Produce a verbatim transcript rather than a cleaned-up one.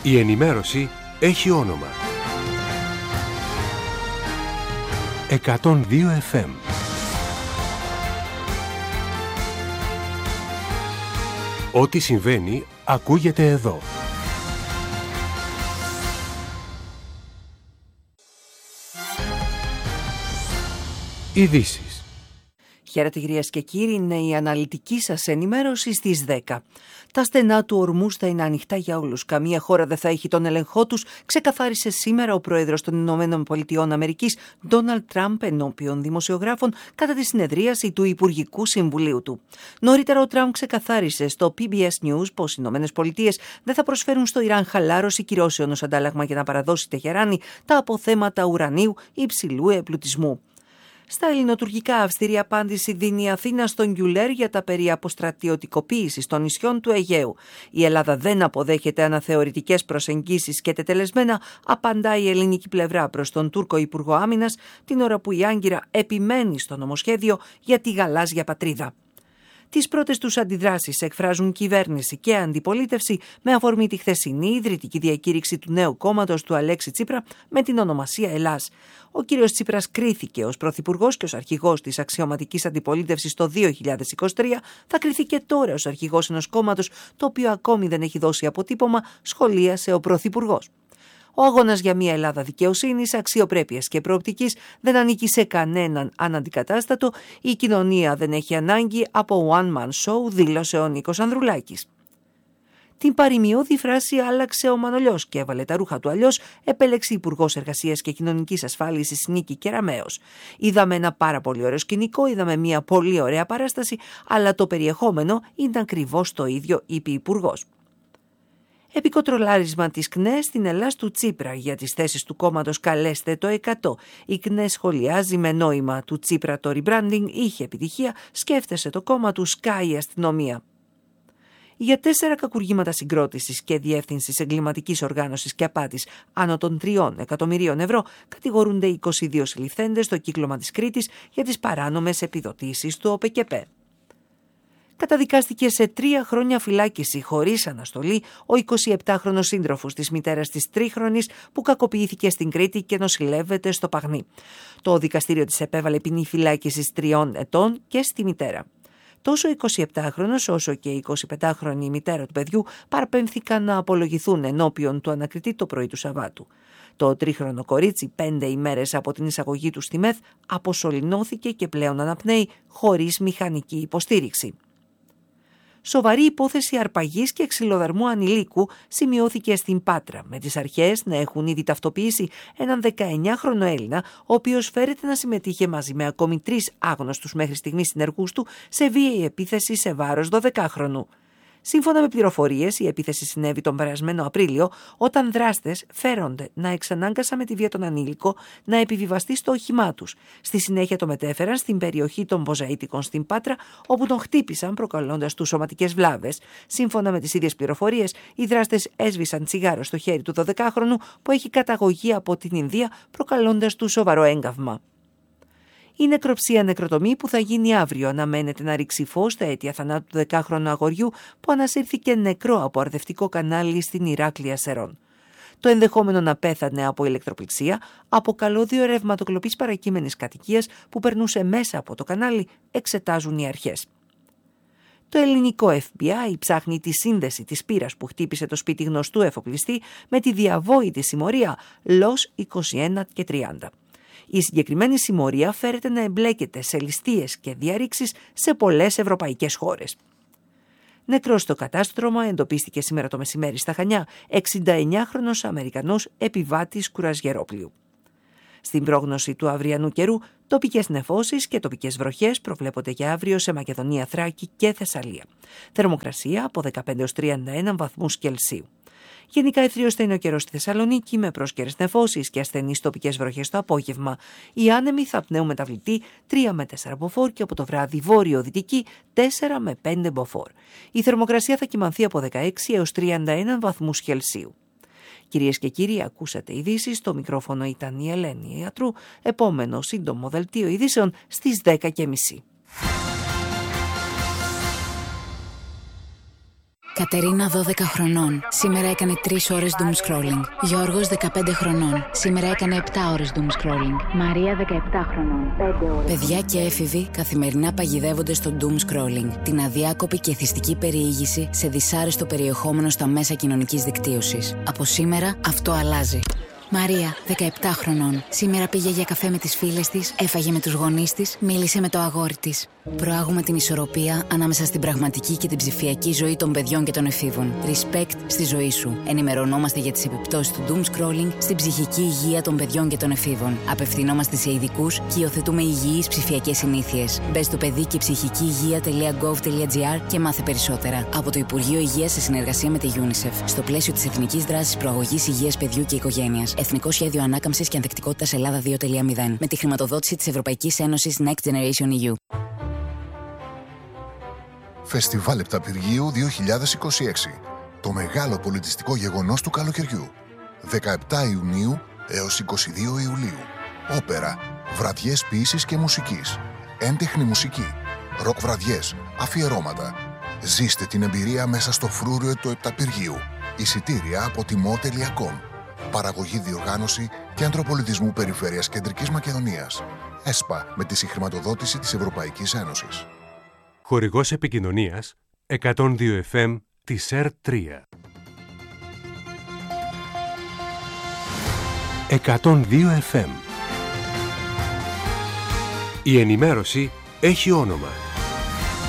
Η ενημέρωση έχει όνομα. εκατόν δύο εφ εμ. Ό,τι συμβαίνει ακούγεται εδώ. Ειδήσεις. Χαίρετε κυρίες και κύριοι, είναι η αναλυτική σας ενημέρωση στις δέκα. Τα στενά του ορμούς θα είναι ανοιχτά για όλους. Καμία χώρα δεν θα έχει τον ελεγχό τους, ξεκαθάρισε σήμερα ο πρόεδρος των Ηνωμένων Πολιτειών Αμερικής, Ντόναλντ Τραμπ, ενώπιον δημοσιογράφων κατά τη συνεδρίαση του Υπουργικού Συμβουλίου του. Νωρίτερα ο Τραμπ ξεκαθάρισε στο πι μπι ες News πως οι Ηνωμένες Πολιτείες δεν θα προσφέρουν στο Ιράν χαλάρωση κυρώσεων ως αντάλλαγμα για να παραδώσει Τεχεράνη τα αποθέματα ουρανίου υψηλού εμπλουτισμού. Στα ελληνοτουρκικά, αυστηρή απάντηση δίνει η Αθήνα στον Γκιουλέρ για τα περί αποστρατιωτικοποίησης των νησιών του Αιγαίου. Η Ελλάδα δεν αποδέχεται αναθεωρητικές προσεγγίσεις και τετελεσμένα, απαντά η ελληνική πλευρά προς τον Τούρκο Υπουργό Άμυνας, την ώρα που η Άγκυρα επιμένει στο νομοσχέδιο για τη γαλάζια πατρίδα. Τις πρώτες τους αντιδράσεις εκφράζουν κυβέρνηση και αντιπολίτευση με αφορμή τη χθεσινή ιδρυτική διακήρυξη του νέου κόμματος του Αλέξη Τσίπρα με την ονομασία Ελλάς. Ο κύριος Τσίπρας κρίθηκε ως πρωθυπουργός και ως αρχηγός της αξιωματικής αντιπολίτευσης το δύο χιλιάδες είκοσι τρία, θα κριθεί και τώρα ως αρχηγός ενός κόμματος το οποίο ακόμη δεν έχει δώσει αποτύπωμα, σχολίασε ο πρωθυπουργός. Ο αγώνας για μια Ελλάδα δικαιοσύνης, αξιοπρέπειας και προοπτικής δεν ανήκει σε κανέναν αναντικατάστατο. Η κοινωνία δεν έχει ανάγκη από one man show, δήλωσε ο Νίκος Ανδρουλάκης. Την παροιμιώδη φράση άλλαξε ο Μανολιός και έβαλε τα ρούχα του αλλιώς, επέλεξε Υπουργός Εργασίας και Κοινωνικής Ασφάλισης Νίκη Κεραμέως. Είδαμε ένα πάρα πολύ ωραίο σκηνικό, είδαμε μια πολύ ωραία παράσταση, αλλά το περιεχόμενο είναι ακριβώς το ίδιο, είπε η Υπουργός. Επικοτρολάρισμα της ΚΝΕ στην Ελλάς του Τσίπρα για τις θέσεις του κόμματος «Καλέστε το εκατό». Η ΚΝΕ σχολιάζει με νόημα του Τσίπρα το rebranding, είχε επιτυχία, σκέφτεσε το κόμμα του, σκάει η αστυνομία. Για τέσσερα κακουργήματα συγκρότησης και διεύθυνσης εγκληματικής οργάνωσης και απάτης άνω των τριών εκατομμυρίων ευρώ κατηγορούνται είκοσι δύο συλληφθέντες στο κύκλωμα της Κρήτης για τις παράνομες επιδοτήσεις του ΟΠΕΚΕΠΕ. Καταδικάστηκε σε τρία χρόνια φυλάκιση χωρίς αναστολή ο εικοσιεπτάχρονος σύντροφος της μητέρας της τρίχρονης που κακοποιήθηκε στην Κρήτη και νοσηλεύεται στο Παγνί. Το δικαστήριο της επέβαλε ποινή φυλάκισης τριών ετών και στη μητέρα. Τόσο ο εικοσιεπτάχρονος όσο και η εικοσιπεντάχρονη μητέρα του παιδιού παραπέμφθηκαν να απολογηθούν ενώπιον του ανακριτή το πρωί του Σαββάτου. Το τρίχρονο κορίτσι, πέντε ημέρες από την εισαγωγή του στη ΜΕΘ, αποσωληνώθηκε και πλέον αναπνέει χωρίς μηχανική υποστήριξη. Σοβαρή υπόθεση αρπαγής και ξυλοδαρμού ανηλίκου σημειώθηκε στην Πάτρα, με τις αρχές να έχουν ήδη ταυτοποιήσει έναν δεκαεννιάχρονο Έλληνα, ο οποίος φέρεται να συμμετείχε μαζί με ακόμη τρεις άγνωστους μέχρι στιγμής συνεργούς του σε βίαιη επίθεση σε βάρος δωδεκάχρονου. Σύμφωνα με πληροφορίες, η επίθεση συνέβη τον περασμένο Απρίλιο, όταν δράστες φέρονται να εξανάγκασαν με τη βία τον ανήλικο να επιβιβαστεί στο όχημά τους. Στη συνέχεια το μετέφεραν στην περιοχή των Βοζαΐτικων στην Πάτρα, όπου τον χτύπησαν προκαλώντας του σωματικές βλάβες. Σύμφωνα με τις ίδιες πληροφορίες, οι δράστες έσβησαν τσιγάρο στο χέρι του δωδεκάχρονου που έχει καταγωγή από την Ινδία, προκαλώντας του σοβαρό έγκαυμα. Η νεκροψία νεκροτομή που θα γίνει αύριο αναμένεται να ρίξει φως στα αίτια θανάτου του δεκάχρονου αγοριού που ανασύρθηκε νεκρό από αρδευτικό κανάλι στην Ηράκλεια Σερών. Το ενδεχόμενο να πέθανε από ηλεκτροπληξία από καλώδιο ρευματοκλοπής παρακείμενης κατοικίας που περνούσε μέσα από το κανάλι, εξετάζουν οι αρχές. Το ελληνικό εφ μπι άι ψάχνει τη σύνδεση της πύρας που χτύπησε το σπίτι γνωστού εφοπλιστή με τη διαβόητη συμμορία Λος είκοσι ένα και τριάντα. Η συγκεκριμένη συμμορία φέρεται να εμπλέκεται σε ληστείες και διαρρήξεις σε πολλές ευρωπαϊκές χώρες. Νεκρός στο κατάστρωμα εντοπίστηκε σήμερα το μεσημέρι στα Χανιά, εξηνταεννιάχρονος Αμερικανός επιβάτης κουραζιερόπλοιου. Στην πρόγνωση του αυριανού καιρού, τοπικές νεφώσεις και τοπικές βροχές προβλέπονται για αύριο σε Μακεδονία, Θράκη και Θεσσαλία. Θερμοκρασία από δεκαπέντε έως τριάντα ένα βαθμούς Κελσίου. Γενικά ευθύος θα είναι ο καιρός στη Θεσσαλονίκη με πρόσκαιρες νεφώσεις και ασθενείς τοπικές βροχές το απόγευμα. Οι άνεμοι θα πνέουν μεταβλητή τρία με τέσσερα μποφόρ και από το βράδυ βόρειο-δυτική τέσσερα με πέντε μποφόρ. Η θερμοκρασία θα κυμανθεί από δεκαέξι έως τριάντα ένα βαθμούς Κελσίου. Κυρίες και κύριοι, ακούσατε ειδήσεις. Στο μικρόφωνο ήταν η Ελένη Ιατρού. Επόμενο σύντομο δελτίο ειδήσεων στις δέκα και μισή. Κατερίνα, δώδεκα χρονών. Σήμερα έκανε τρεις ώρες doom scrolling. Γιώργος, δεκαπέντε χρονών. Σήμερα έκανε επτά ώρες doom scrolling. Μαρία, δεκαεπτά χρονών. πέντε ώρες. Παιδιά και έφηβοι καθημερινά παγιδεύονται στο doom scrolling, την αδιάκοπη και εθιστική περιήγηση σε δυσάρεστο περιεχόμενο στα μέσα κοινωνικής δικτύωσης. Από σήμερα αυτό αλλάζει. Μαρία, δεκαεπτά χρονών. Σήμερα πήγε για καφέ με τις φίλες της, έφαγε με τους γονείς της, μίλησε με το αγόρι της. Προάγουμε την ισορροπία ανάμεσα στην πραγματική και την ψηφιακή ζωή των παιδιών και των εφήβων. Respect στη ζωή σου. Ενημερωνόμαστε για τις επιπτώσεις του doom scrolling στην ψυχική υγεία των παιδιών και των εφήβων. Απευθυνόμαστε σε ειδικούς και υιοθετούμε υγιείς ψηφιακές συνήθειες. Μπες στο παιδί και ψυχική υγεία τελεία γκοβ τελεία τζι άρ και μάθε περισσότερα. Από το Υπουργείο Υγείας σε συνεργασία με τη UNICEF. Στο πλαίσιο της Εθνικής Δράσης Προαγωγής Υγείας Παιδιού και Οικογένειας. Εθνικό Σχέδιο Ανάκαμψης και Ανθεκτικότητας Ελλάδα δύο τελεία μηδέν. Με τη χρηματοδότηση της Ευρωπαϊκής Ένωσης Next Generation ι γιου. Φεστιβάλ Επταπηργίου δύο χιλιάδες είκοσι έξι. Το μεγάλο πολιτιστικό γεγονός του καλοκαιριού. δεκαεπτά Ιουνίου έως είκοσι δύο Ιουλίου. Όπερα, βραδιές ποίησης και μουσικής, έντεχνη μουσική, ροκ βραδιές, αφιερώματα. Ζήστε την εμπειρία μέσα στο φρούριο του Επταπηργίου. Εισιτήρια από τιμό τελεία κομ. Παραγωγή, διοργάνωση και ανθρωπολιτισμού Περιφέρειας Κεντρικής Μακεδονίας. ΕΣΠΑ με τη συγχρηματοδότηση της Ευρωπαϊκής Ένωσης. Χορηγός επικοινωνίας εκατόν δύο εφ εμ της ΕΡ τρία. εκατόν δύο εφ εμ. Η ενημέρωση έχει όνομα.